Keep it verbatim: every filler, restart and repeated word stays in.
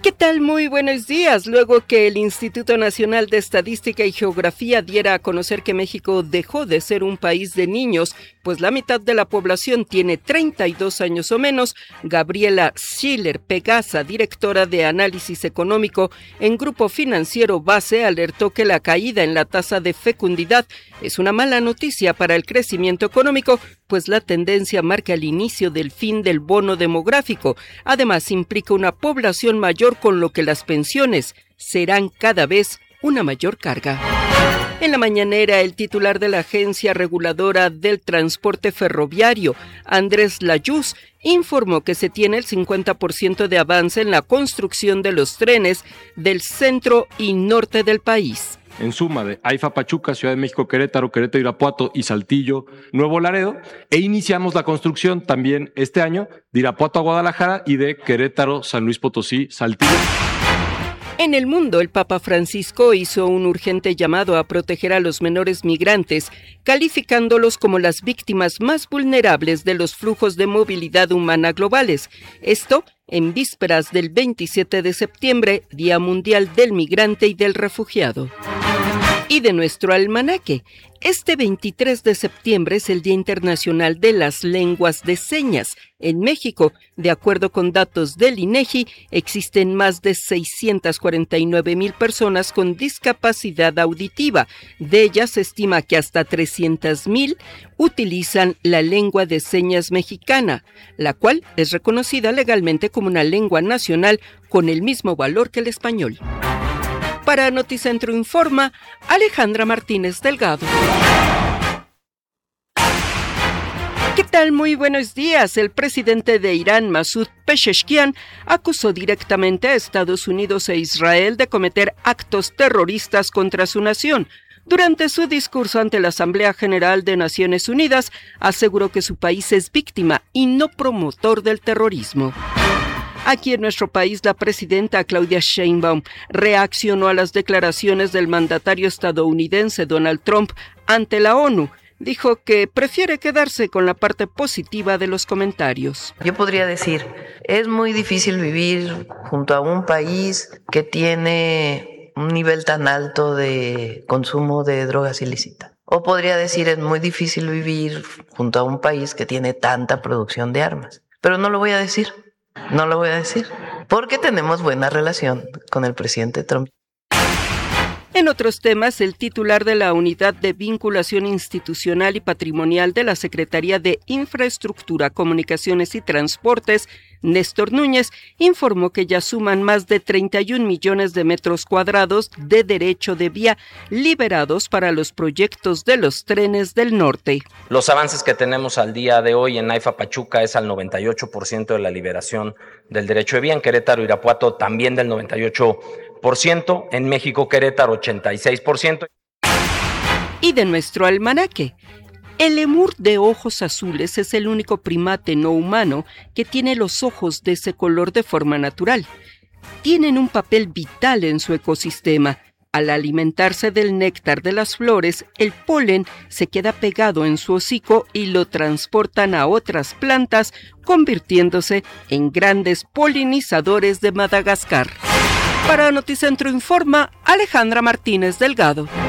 ¿Qué tal? Muy buenos días. Luego que el Instituto Nacional de Estadística y Geografía diera a conocer que México dejó de ser un país de niños, pues la mitad de la población tiene treinta y dos años o menos, Gabriela Schiller Pegasa, directora de Análisis Económico en Grupo Financiero Base, alertó que la caída en la tasa de fecundidad es una mala noticia para el crecimiento económico, pues la tendencia marca el inicio del fin del bono demográfico. Además, implica una población mayor, con lo que las pensiones serán cada vez una mayor carga. En la mañanera, el titular de la Agencia Reguladora del Transporte Ferroviario, Andrés Layuz, informó que se tiene el cincuenta por ciento de avance en la construcción de los trenes del centro y norte del país. En suma, de AIFA Pachuca, Ciudad de México, Querétaro, Querétaro, Irapuato y Saltillo, Nuevo Laredo, e iniciamos la construcción también este año de Irapuato a Guadalajara y de Querétaro, San Luis Potosí, Saltillo. En el mundo, el Papa Francisco hizo un urgente llamado a proteger a los menores migrantes, calificándolos como las víctimas más vulnerables de los flujos de movilidad humana globales. Esto en vísperas del veintisiete de septiembre, Día Mundial del Migrante y del Refugiado. Y de nuestro almanaque, este veintitrés de septiembre es el Día Internacional de las Lenguas de Señas. En México, de acuerdo con datos del INEGI, existen más de seiscientas cuarenta y nueve mil personas con discapacidad auditiva. De ellas, se estima que hasta trescientas mil utilizan la lengua de señas mexicana, la cual es reconocida legalmente como una lengua nacional con el mismo valor que el español. Para Noticentro Informa, Alejandra Martínez Delgado. ¿Qué tal? Muy buenos días. El presidente de Irán, Masoud Pezeshkian, acusó directamente a Estados Unidos e Israel de cometer actos terroristas contra su nación. Durante su discurso ante la Asamblea General de Naciones Unidas, aseguró que su país es víctima y no promotor del terrorismo. Aquí en nuestro país, la presidenta Claudia Sheinbaum reaccionó a las declaraciones del mandatario estadounidense Donald Trump ante la ONU. Dijo que prefiere quedarse con la parte positiva de los comentarios. Yo podría decir, es muy difícil vivir junto a un país que tiene un nivel tan alto de consumo de drogas ilícitas. O podría decir, es muy difícil vivir junto a un país que tiene tanta producción de armas. Pero no lo voy a decir. No lo voy a decir, porque tenemos buena relación con el presidente Trump. En otros temas, el titular de la Unidad de Vinculación Institucional y Patrimonial de la Secretaría de Infraestructura, Comunicaciones y Transportes, Néstor Núñez, informó que ya suman más de treinta y un millones de metros cuadrados de derecho de vía liberados para los proyectos de los trenes del norte. Los avances que tenemos al día de hoy en AIFA Pachuca es al noventa y ocho por ciento de la liberación del derecho de vía, en Querétaro, Irapuato también del noventa y ocho por ciento, en México, Querétaro ochenta y seis por ciento. Y de nuestro almanaque, el lemur de ojos azules es el único primate no humano que tiene los ojos de ese color de forma natural. Tienen un papel vital en su ecosistema. Al alimentarse del néctar de las flores, el polen se queda pegado en su hocico y lo transportan a otras plantas, convirtiéndose en grandes polinizadores de Madagascar. Para Noticentro Informa, Alejandra Martínez Delgado.